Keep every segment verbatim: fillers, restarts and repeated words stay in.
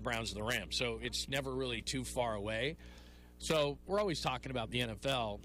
Browns and the Rams. So it's never really too far away. So we're always talking about the N F L.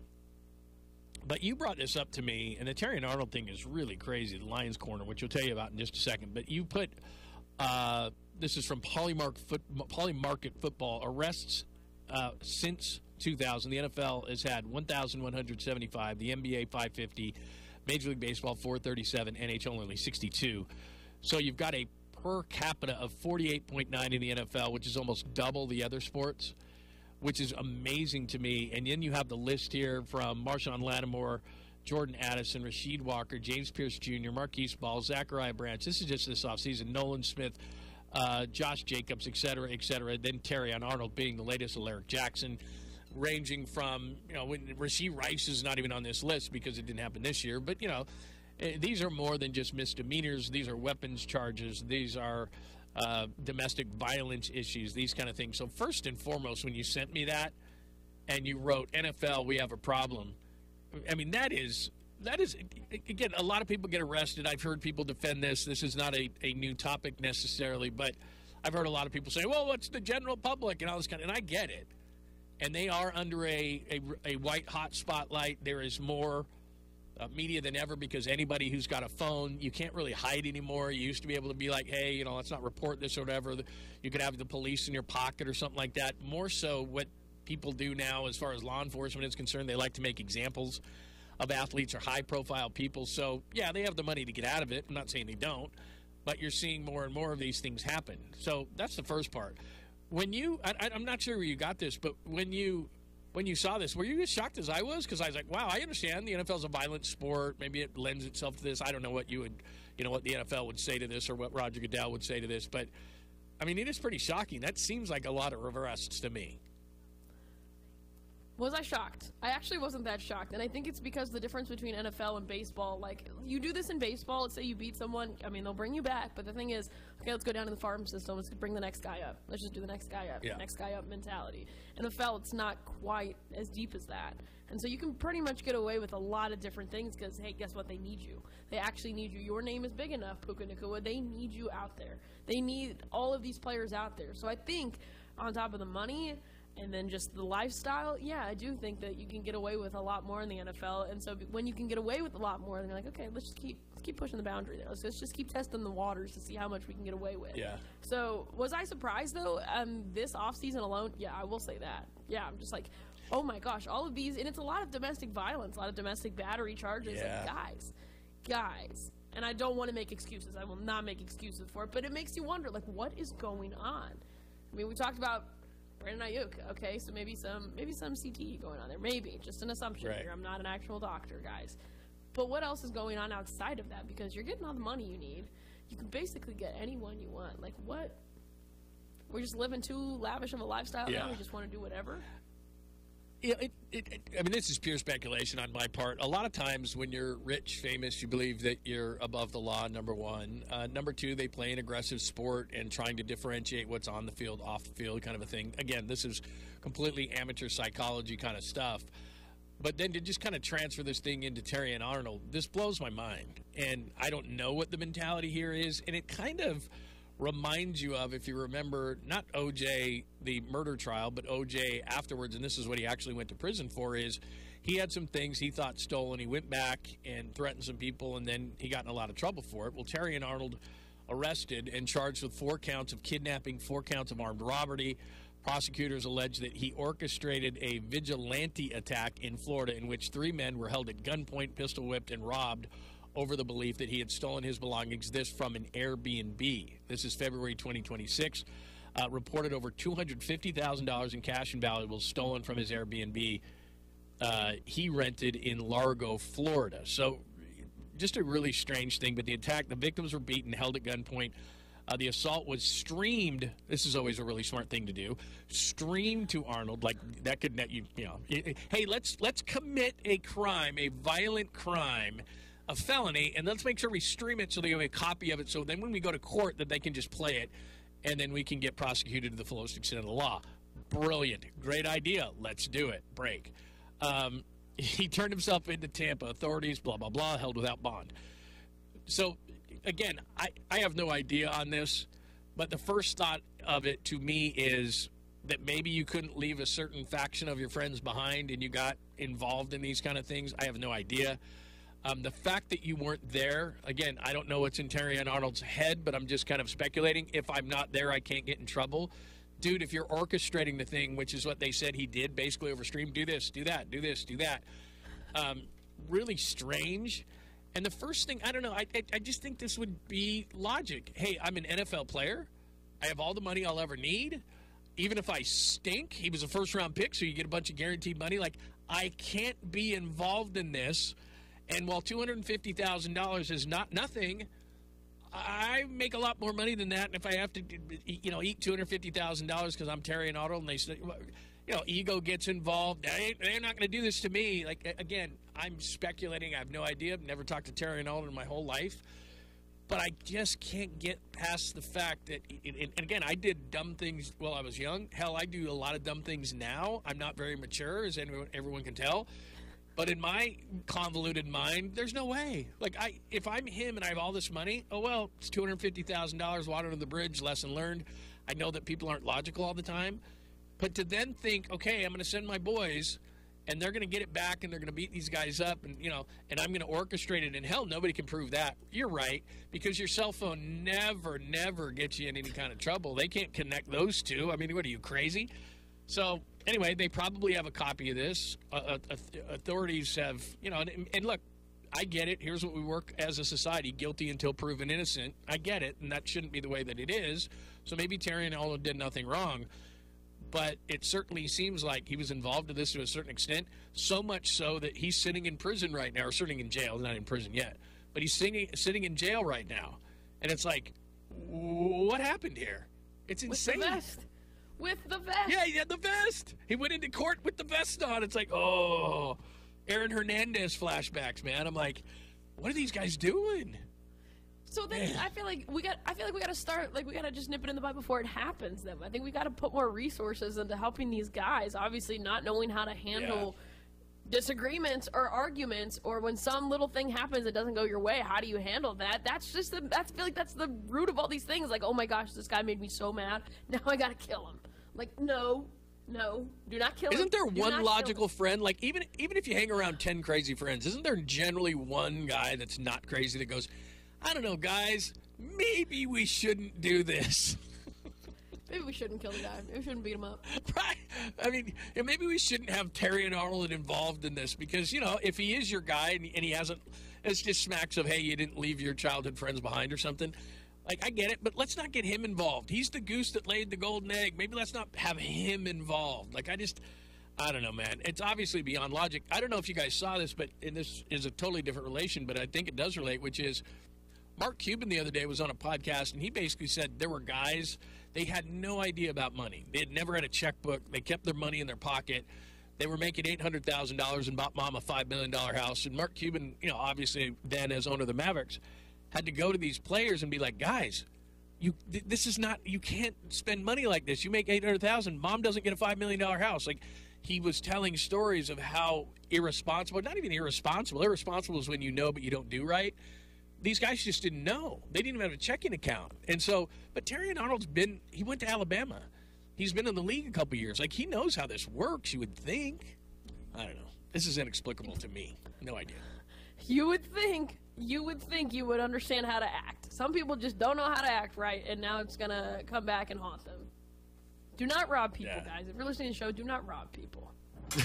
But you brought this up to me, and the Terrion Arnold thing is really crazy, the Lions Corner, which we'll tell you about in just a second. But you put, uh, this is from Polymark Foot, Polymarket Football, arrests uh, since two thousand. The N F L has had one thousand one hundred seventy-five, the N B A five fifty, Major League Baseball four thirty-seven, N H L only sixty-two. So you've got a per capita of forty-eight point nine in the N F L, which is almost double the other sports, which is amazing to me. And then you have the list here from Marshawn Lattimore, Jordan Addison, Rasheed Walker, James Pierce Junior, Marquise Ball, Zachariah Branch. This is just this offseason. Nolan Smith, uh, Josh Jacobs, et cetera, et cetera. Then Terrion Arnold being the latest, Alaric Jackson, ranging from, you know, when Rasheed Rice is not even on this list because it didn't happen this year. But, you know, these are more than just misdemeanors. These are weapons charges. These are Uh, domestic violence issues, these kind of things. So first and foremost, when you sent me that and you wrote N F L, we have a problem, I mean, that is, that is, again, a lot of people get arrested. I've heard people defend this. This is not a, a new topic necessarily, but I've heard a lot of people say, well, what's the general public and all this kind of, and I get it. And they are under a, a, a white hot spotlight. There is more Uh, media than ever because anybody who's got a phone, you can't really hide anymore. You used to be able to be like, hey, you know, let's not report this or whatever. You could have the police in your pocket or something like that. More so what people do now as far as law enforcement is concerned, they like to make examples of athletes or high-profile people. So, yeah, they have the money to get out of it. I'm not saying they don't, but you're seeing more and more of these things happen. So that's the first part. When you – I'm not sure where you got this, but when you – When you saw this, were you as shocked as I was? Because I was like, wow, I understand the N F L is a violent sport. Maybe it lends itself to this. I don't know what you would, you know, what the N F L would say to this or what Roger Goodell would say to this. But, I mean, it is pretty shocking. That seems like a lot of arrests to me. Was I shocked? I actually wasn't that shocked. And I think it's because the difference between N F L and baseball, like, you do this in baseball, let's say you beat someone, I mean, they'll bring you back. But the thing is, okay, let's go down to the farm system. Let's bring the next guy up. Let's just do the next guy up. Yeah. Next guy up mentality. N F L, it's not quite as deep as that. And so you can pretty much get away with a lot of different things because, hey, guess what? They need you. They actually need you. Your name is big enough, Puka Nacua. They need you out there. They need all of these players out there. So I think on top of the money and then just the lifestyle, yeah, I do think that you can get away with a lot more in the N F L. And so when you can get away with a lot more, then you're like, okay, let's just keep let's keep pushing the boundary there. Let's, let's just keep testing the waters to see how much we can get away with. Yeah. So was I surprised, though, um, this offseason alone? Yeah, I will say that. Yeah, I'm just like, oh, my gosh, all of these. And it's a lot of domestic violence, a lot of domestic battery charges. Yeah. Like, guys, guys. And I don't want to make excuses. I will not make excuses for it. But it makes you wonder, like, what is going on? I mean, we talked about Brandon Ayuk, okay, so maybe some maybe some C T E going on there. Maybe. Just an assumption right. here. I'm not an actual doctor, guys. But what else is going on outside of that? Because you're getting all the money you need. You can basically get anyone you want. Like, what? We're just living too lavish of a lifestyle yeah. now? We just want to do whatever? Yeah, it, it, it, I mean, this is pure speculation on my part. A lot of times when you're rich, famous, you believe that you're above the law, number one. Uh, number two, they play an aggressive sport and trying to differentiate what's on the field, off the field kind of a thing. Again, this is completely amateur psychology kind of stuff. But then to just kind of transfer this thing into Terrion Arnold, this blows my mind. And I don't know what the mentality here is. And it kind of reminds you of, if you remember, not O J, the murder trial, but O J afterwards, and this is what he actually went to prison for, is he had some things he thought stolen. He went back and threatened some people, and then he got in a lot of trouble for it. Well, Terrion Arnold arrested and charged with four counts of kidnapping, four counts of armed robbery. Prosecutors allege that he orchestrated a vigilante attack in Florida in which three men were held at gunpoint, pistol whipped, and robbed over the belief that he had stolen his belongings, this from an Airbnb. This is February twenty twenty-six. Uh, reported over two hundred fifty thousand dollars in cash and valuables stolen from his Airbnb uh, he rented in Largo, Florida. So just a really strange thing, but the attack, the victims were beaten, held at gunpoint. Uh, the assault was streamed. This is always a really smart thing to do. Streamed to Arnold, like that could net you, you know, hey, let's let's commit a crime, a violent crime, a felony, and let's make sure we stream it so they have a copy of it. So then when we go to court, that they can just play it, and then we can get prosecuted to the fullest extent of the law. Brilliant, great idea. Let's do it. Break. Um, he turned himself into Tampa authorities. Blah blah blah. Held without bond. So. Again, I, I have no idea on this, but the first thought of it to me is that maybe you couldn't leave a certain faction of your friends behind and you got involved in these kind of things. I have no idea. Um, the fact that you weren't there, again, I don't know what's in Terrion Arnold's head, but I'm just kind of speculating. If I'm not there, I can't get in trouble. Dude, if you're orchestrating the thing, which is what they said he did basically over stream, do this, do that, do this, do that. Um, really strange. And the first thing, I don't know, I, I, I just think this would be logic. Hey, I'm an N F L player. I have all the money I'll ever need. Even if I stink, he was a first-round pick, so you get a bunch of guaranteed money. Like, I can't be involved in this. And while two hundred fifty thousand dollars is not nothing, I make a lot more money than that. And if I have to, you know, eat two hundred fifty thousand dollars because I'm Terrion Arnold and they say, you know, ego gets involved. They, they're not going to do this to me. Like, again, I'm speculating. I have no idea. I've never talked to Terrion Arnold in my whole life. But I just can't get past the fact that, and again, I did dumb things while I was young. Hell, I do a lot of dumb things now. I'm not very mature, as everyone, everyone can tell. But in my convoluted mind, there's no way. Like, I, if I'm him and I have all this money, oh, well, it's two hundred fifty thousand dollars, water under the bridge, lesson learned. I know that people aren't logical all the time. But to then think, okay, I'm going to send my boys, and they're going to get it back, and they're going to beat these guys up, and, you know, and I'm going to orchestrate it, and hell, nobody can prove that. You're right, because your cell phone never, never gets you in any kind of trouble. They can't connect those two. I mean, what are you, crazy? So, anyway, they probably have a copy of this. Uh, uh, authorities have, you know, and, and look, I get it. Here's what we work as a society, guilty until proven innocent. I get it, and that shouldn't be the way that it is. So maybe Terrion Arnold did nothing wrong. But it certainly seems like he was involved in this to a certain extent, so much so that he's sitting in prison right now, or sitting in jail. He's not in prison yet, but he's sitting, sitting in jail right now. And it's like, what happened here? It's insane. With the vest. With the vest. Yeah, he had the vest. He went into court with the vest on. It's like, oh, Aaron Hernandez flashbacks, man. I'm like, what are these guys doing? So then Man. I feel like we got. I feel like we got to start. Like we got to just nip it in the bud before it happens. Then I think we got to put more resources into helping these guys. Obviously, not knowing how to handle yeah. disagreements or arguments, or when some little thing happens that doesn't go your way. How do you handle that? That's just the. That's I feel like that's the root of all these things. Like, oh my gosh, this guy made me so mad. Now I got to kill him. Like, no. No, do not kill him. Isn't there one logical friend? Like, even even if you hang around ten crazy friends, isn't there generally one guy that's not crazy that goes, I don't know, guys, maybe we shouldn't do this. Maybe we shouldn't kill the guy. Maybe we shouldn't beat him up. Right. I mean, maybe we shouldn't have Terrion Arnold involved in this because, you know, if he is your guy and, and he hasn't, it's just smacks of, hey, you didn't leave your childhood friends behind or something. Like, I get it, but let's not get him involved. He's the goose that laid the golden egg. Maybe let's not have him involved. Like, I just, I don't know, man. It's obviously beyond logic. I don't know if you guys saw this, but and this is a totally different relation, but I think it does relate, which is Mark Cuban the other day was on a podcast, and he basically said there were guys, they had no idea about money. They had never had a checkbook. They kept their money in their pocket. They were making eight hundred thousand dollars and bought mom a five million dollars house. And Mark Cuban, you know, obviously then as owner of the Mavericks, had to go to these players and be like, guys, you th- this is not, you can't spend money like this. You make eight hundred thousand dollars, mom doesn't get a five million dollars house. Like, he was telling stories of how irresponsible, not even irresponsible, irresponsible is when you know but you don't do right. These guys just didn't know. They didn't even have a checking account. And so, but Terrion Arnold's been, he went to Alabama. He's been in the league a couple years. Like, he knows how this works, you would think. I don't know. This is inexplicable to me. No idea. You would think. You would think you would understand how to act. Some people just don't know how to act right, and now it's going to come back and haunt them. Do not rob people, yeah. guys. If you're listening to the show, do not rob people.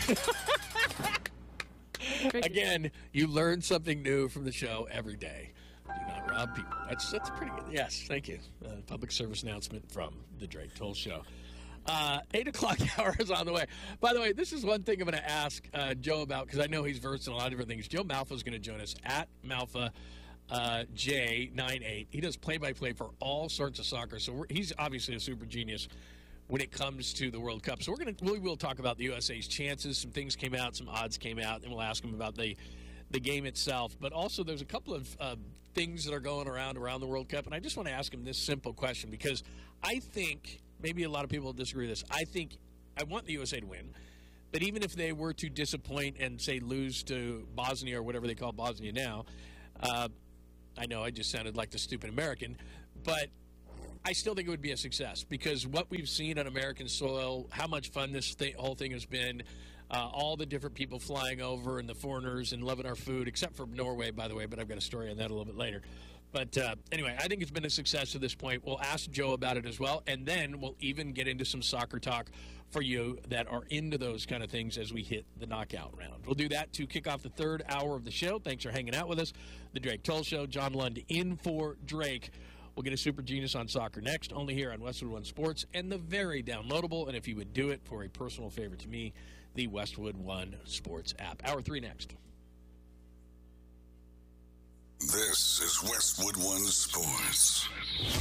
Again, you learn something new from the show every day. Do not rob people. That's that's pretty good. Yes, thank you. Uh, public service announcement from the Drake Toll Show. Uh, eight o'clock hour is on the way. By the way, this is one thing I'm going to ask uh, Joe about because I know he's versed in a lot of different things. Joe Malfa is going to join us at Malfa uh, J ninety-eight. He does play-by-play for all sorts of soccer, so we're, he's obviously a super genius when it comes to the World Cup. So we're going to we will talk about the U S A's chances. Some things came out, some odds came out, and we'll ask him about the the game itself. But also, there's a couple of uh, things that are going around around the World Cup, and I just want to ask him this simple question because I think. Maybe a lot of people disagree with this. I think I want the U S A to win, but even if they were to disappoint and, say, lose to Bosnia or whatever they call Bosnia now, uh, I know I just sounded like the stupid American, but I still think it would be a success because what we've seen on American soil, how much fun this thing, whole thing has been, uh, all the different people flying over and the foreigners and loving our food, except for Norway, by the way, but I've got a story on that a little bit later. But uh, anyway, I think it's been a success to this point. We'll ask Joe about it as well, and then we'll even get into some soccer talk for you that are into those kind of things as we hit the knockout round. We'll do that to kick off the third hour of the show. Thanks for hanging out with us. The Drake Toll Show, John Lund in for Drake. We'll get a Super Genius on soccer next, only here on Westwood One Sports, and the very downloadable, and if you would do it for a personal favor to me, the Westwood One Sports app. Hour three next. This is Westwood One Sports.